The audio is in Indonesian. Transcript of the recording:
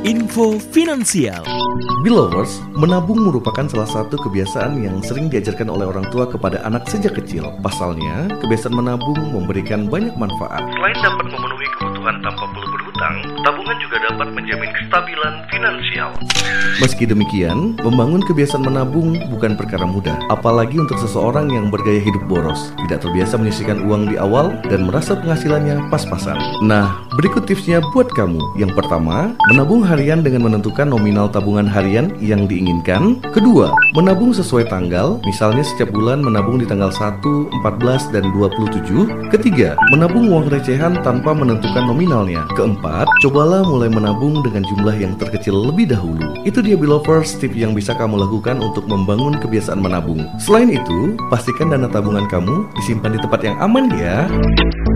Info Finansial. Belovers, menabung merupakan salah satu kebiasaan yang sering diajarkan oleh orang tua kepada anak sejak kecil. Pasalnya, kebiasaan menabung memberikan banyak manfaat. Selain dapat memenuhi kebutuhan tanpa perlu berhutang, tabungan juga dapat menjamin kestabilan finansial. Meski demikian, membangun kebiasaan menabung bukan perkara mudah, apalagi untuk seseorang yang bergaya hidup boros, tidak terbiasa menyisihkan uang di awal, dan merasa penghasilannya pas-pasan. Nah, berikut tipsnya buat kamu. Yang pertama, menabung harian dengan menentukan nominal tabungan harian yang diinginkan. Kedua, menabung sesuai tanggal, misalnya setiap bulan menabung di tanggal 1, 14, dan 27. Ketiga, menabung uang recehan tanpa menentukan nominalnya. Keempat, cobalah mulai menabung dengan jumlah yang terkecil lebih dahulu. Itu dia Belovers, tips yang bisa kamu lakukan untuk membangun kebiasaan menabung. Selain itu, pastikan dana tabungan kamu disimpan di tempat yang aman ya.